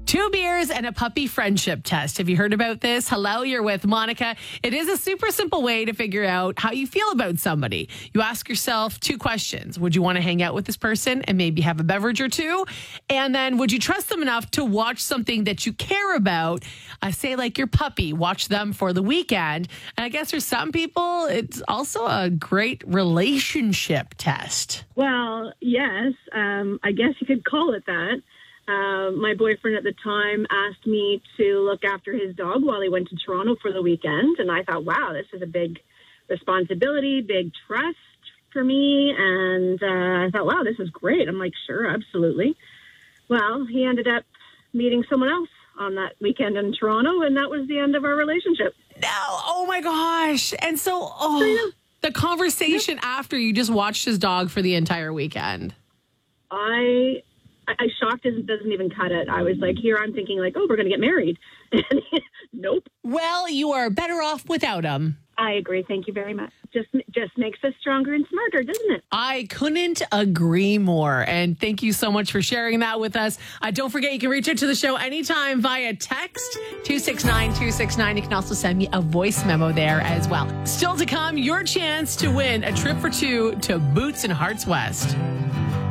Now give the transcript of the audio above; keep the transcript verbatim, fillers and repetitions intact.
Two beers and a puppy friendship test. Have you heard about this? Hello, you're with Monica. It is a super simple way to figure out how you feel about somebody. You ask yourself two questions. Would you want to hang out with this person and maybe have a beverage or two? And then would you trust them enough to watch something that you care about? I say like your puppy, watch them for the weekend. And I guess for some people, it's also a great relationship test. Well, yes, um, I guess you could call it that. Uh, my boyfriend at the time asked me to look after his dog while he went to Toronto for the weekend. And I thought, wow, this is a big responsibility, big trust for me. And uh, I thought, wow, this is great. I'm like, sure, absolutely. Well, he ended up meeting someone else on that weekend in Toronto, and that was the end of our relationship. No, oh my gosh. And so, oh, the conversation yep. after you just watched his dog for the entire weekend. I... I shocked as it doesn't even cut it. I was like, here I'm thinking like, oh, we're going to get married. Nope. Well, you are better off without him. I agree. Thank you very much. Just just makes us stronger and smarter, doesn't it? I couldn't agree more. And thank you so much for sharing that with us. Uh, don't forget, you can reach out to the show anytime via text two six nine two six nine. You can also send me a voice memo there as well. Still to come, your chance to win a trip for two to Boots and Hearts West.